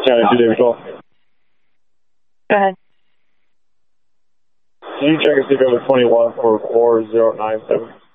County 2 David 12. Go ahead. Can you check and see if you have a 21 for 4097?